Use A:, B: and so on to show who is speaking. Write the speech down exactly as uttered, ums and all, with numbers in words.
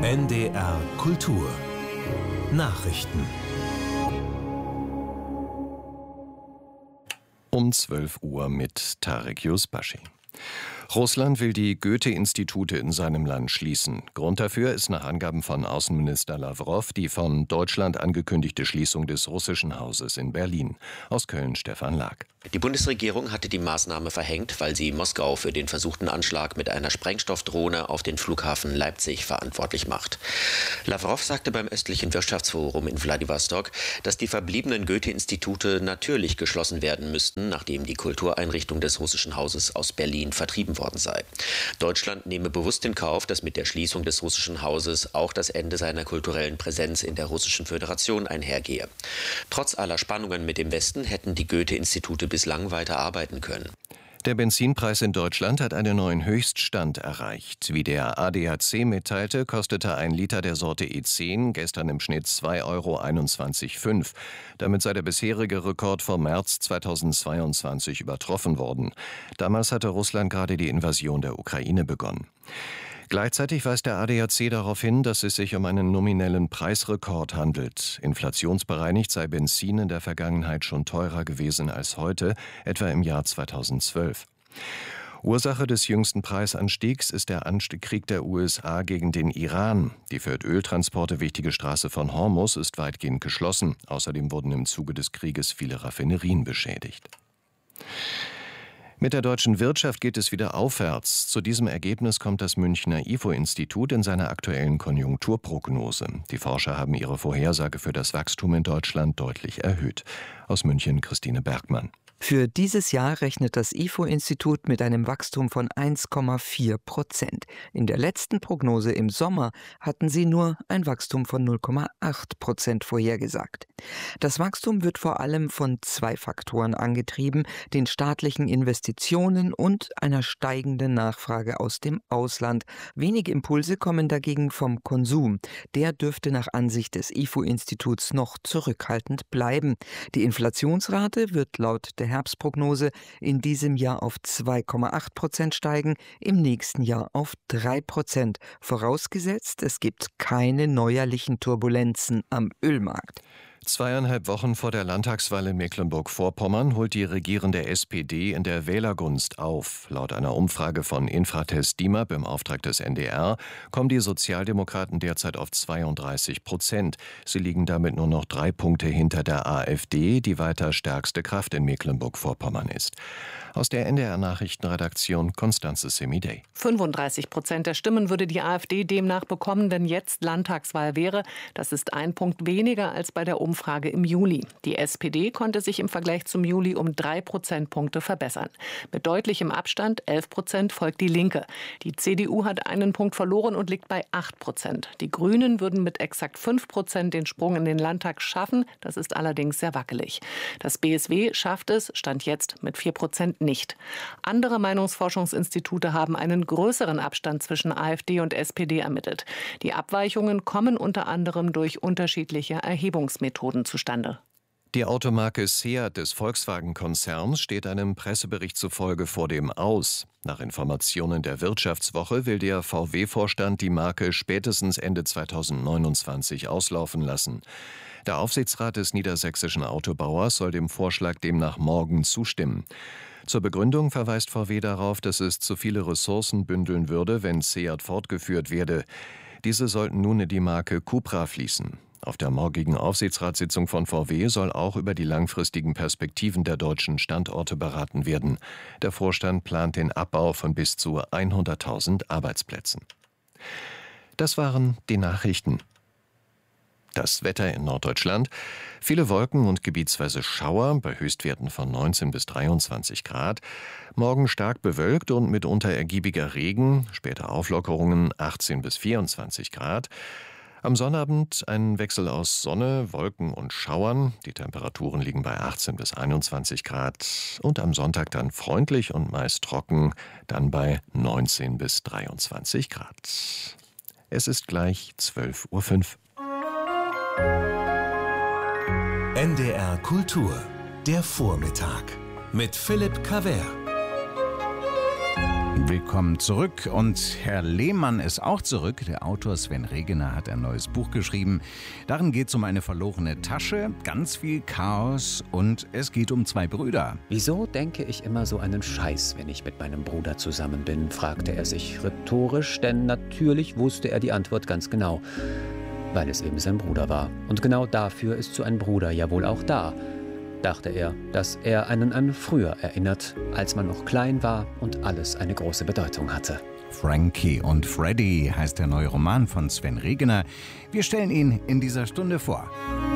A: N D R Kultur Nachrichten.
B: Um zwölf Uhr mit Tarek Yusbashi. Russland will die Goethe-Institute in seinem Land schließen. Grund dafür ist nach Angaben von Außenminister Lawrow die von Deutschland angekündigte Schließung des Russischen Hauses in Berlin. Aus Köln Stefan Lag.
C: Die Bundesregierung hatte die Maßnahme verhängt, weil sie Moskau für den versuchten Anschlag mit einer Sprengstoffdrohne auf den Flughafen Leipzig verantwortlich macht. Lawrow sagte beim östlichen Wirtschaftsforum in Wladiwostok, dass die verbliebenen Goethe-Institute natürlich geschlossen werden müssten, nachdem die Kultureinrichtung des Russischen Hauses aus Berlin vertrieben worden sei. Deutschland nehme bewusst in Kauf, dass mit der Schließung des Russischen Hauses auch das Ende seiner kulturellen Präsenz in der Russischen Föderation einhergehe. Trotz aller Spannungen mit dem Westen hätten die Goethe-Institute bislang weiter arbeiten können.
B: Der Benzinpreis in Deutschland hat einen neuen Höchststand erreicht. Wie der A D A C mitteilte, kostete ein Liter der Sorte E zehn gestern im Schnitt zwei Euro einundzwanzig Komma fünf. Damit sei der bisherige Rekord vom März zweitausendzweiundzwanzig übertroffen worden. Damals hatte Russland gerade die Invasion der Ukraine begonnen. Gleichzeitig weist der A D A C darauf hin, dass es sich um einen nominellen Preisrekord handelt. Inflationsbereinigt sei Benzin in der Vergangenheit schon teurer gewesen als heute, etwa im Jahr zweitausendzwölf. Ursache des jüngsten Preisanstiegs ist der Krieg der U S A gegen den Iran. Die für Öltransporte wichtige Straße von Hormuz ist weitgehend geschlossen. Außerdem wurden im Zuge des Krieges viele Raffinerien beschädigt. Mit der deutschen Wirtschaft geht es wieder aufwärts. Zu diesem Ergebnis kommt das Münchner I F O-Institut in seiner aktuellen Konjunkturprognose. Die Forscher haben ihre Vorhersage für das Wachstum in Deutschland deutlich erhöht. Aus München Christine Bergmann.
D: Für dieses Jahr rechnet das I F O-Institut mit einem Wachstum von eins Komma vier Prozent. In der letzten Prognose im Sommer hatten sie nur ein Wachstum von null Komma acht Prozent vorhergesagt. Das Wachstum wird vor allem von zwei Faktoren angetrieben, den staatlichen Investitionen und einer steigenden Nachfrage aus dem Ausland. Wenige Impulse kommen dagegen vom Konsum. Der dürfte nach Ansicht des I F O-Instituts noch zurückhaltend bleiben. Die Inflationsrate wird laut der Herbstprognose in diesem Jahr auf zwei Komma acht Prozent steigen, im nächsten Jahr auf drei Prozent. Vorausgesetzt, es gibt keine neuerlichen Turbulenzen am Ölmarkt.
B: Zweieinhalb Wochen vor der Landtagswahl in Mecklenburg-Vorpommern holt die regierende S P D in der Wählergunst auf. Laut einer Umfrage von Infratest DIMAP im Auftrag des N D R kommen die Sozialdemokraten derzeit auf zweiunddreißig Prozent. Sie liegen damit nur noch drei Punkte hinter der AfD, die weiter stärkste Kraft in Mecklenburg-Vorpommern ist. Aus der N D R-Nachrichtenredaktion Constanze Semidey.
E: fünfunddreißig Prozent der Stimmen würde die AfD demnach bekommen, wenn jetzt Landtagswahl wäre. Das ist ein Punkt weniger als bei der Umfrage im Juli. Die S P D konnte sich im Vergleich zum Juli um drei Prozentpunkte verbessern. Mit deutlichem Abstand, elf Prozent, folgt die Linke. Die C D U hat einen Punkt verloren und liegt bei acht Prozent. Die Grünen würden mit exakt fünf Prozent den Sprung in den Landtag schaffen. Das ist allerdings sehr wackelig. Das B S W schafft es, Stand jetzt, mit vier Prozent nicht. Andere Meinungsforschungsinstitute haben einen größeren Abstand zwischen AfD und S P D ermittelt. Die Abweichungen kommen unter anderem durch unterschiedliche Erhebungsmethoden zustande.
B: Die Automarke Seat des Volkswagen-Konzerns steht einem Pressebericht zufolge vor dem Aus. Nach Informationen der Wirtschaftswoche will der V W-Vorstand die Marke spätestens Ende zweitausendneunundzwanzig auslaufen lassen. Der Aufsichtsrat des niedersächsischen Autobauers soll dem Vorschlag demnach morgen zustimmen. Zur Begründung verweist V W darauf, dass es zu viele Ressourcen bündeln würde, wenn Seat fortgeführt werde. Diese sollten nun in die Marke Cupra fließen. Auf der morgigen Aufsichtsratssitzung von V W soll auch über die langfristigen Perspektiven der deutschen Standorte beraten werden. Der Vorstand plant den Abbau von bis zu hunderttausend Arbeitsplätzen. Das waren die Nachrichten. Das Wetter in Norddeutschland. Viele Wolken und gebietsweise Schauer bei Höchstwerten von neunzehn bis dreiundzwanzig Grad. Morgen stark bewölkt und mitunter ergiebiger Regen. Später Auflockerungen achtzehn bis vierundzwanzig Grad. Am Sonnabend ein Wechsel aus Sonne, Wolken und Schauern. Die Temperaturen liegen bei achtzehn bis einundzwanzig Grad. Und am Sonntag dann freundlich und meist trocken, dann bei neunzehn bis dreiundzwanzig Grad. Es ist gleich zwölf Uhr fünf.
A: N D R Kultur, der Vormittag mit Philipp Cavert.
F: Willkommen zurück und Herr Lehmann ist auch zurück. Der Autor Sven Regener hat ein neues Buch geschrieben. Darin geht es um eine verlorene Tasche, ganz viel Chaos und es geht um zwei Brüder.
G: Wieso denke ich immer so einen Scheiß, wenn ich mit meinem Bruder zusammen bin, fragte er sich rhetorisch, denn natürlich wusste er die Antwort ganz genau, weil es eben sein Bruder war. Und genau dafür ist so ein Bruder ja wohl auch da, dachte er, dass er einen an früher erinnert, als man noch klein war und alles eine große Bedeutung hatte.
F: Frankie und Freddy heißt der neue Roman von Sven Regener. Wir stellen ihn in dieser Stunde vor.